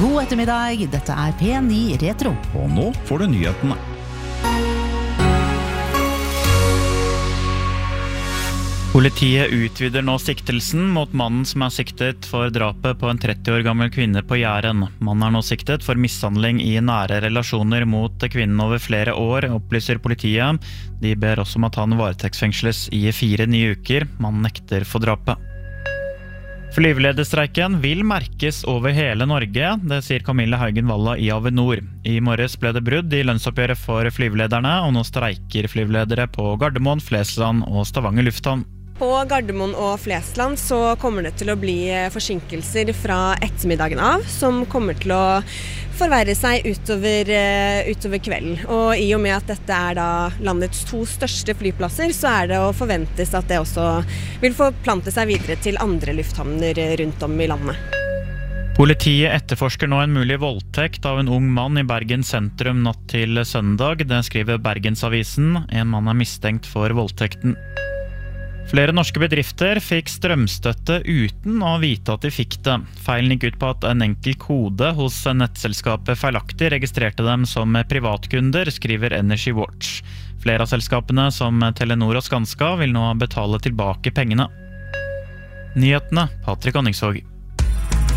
God ettermiddag, dette P9 Retro. Og nå får du nyhetene. Politiet utvider nå siktelsen mot mannen som siktet for drapet på en 30 år gammel kvinne på Jæren. Mannen nå siktet for mishandling I nære relasjoner mot kvinnen over flere år, opplyser politiet. De ber også om at han varetektsfengsles I 4 nye uker. Mannen nekter for drapet. Flyvelederstreiken vil merkes over hele Norge, det sier Camille Haugen Walla I Avinor. I morges ble det brudd I lønnsoppgjøret for flyvelederne, og nå streiker flyveledere på Gardermoen, Flesland og Stavanger lufthavn. På Gardermoen og Flesland så kommer det til å bli forsinkelser fra ettermiddagen av, som kommer til å forverre seg utover kvelden. Og I og med at dette da landets 2 største flyplasser, så det å forventes at det også vil forplante seg videre til andre lufthavner rundt om I landet. Politiet etterforsker nå en mulig voldtekt av en ung mann I Bergen sentrum natt til søndag. Det skriver Bergensavisen. En mann mistenkt for voldtekten. Flere norske bedrifter fikk strømstøtte uten å vite at de fikk det. Feilen gikk ut på at en enkel kode hos nettselskapet feilaktig registrerte dem som privatkunder, skriver Energy Watch. Flere av selskapene, som Telenor og Skanska, vil nå betale tilbake pengene. Nyhetene, Patrick Anningsvåg.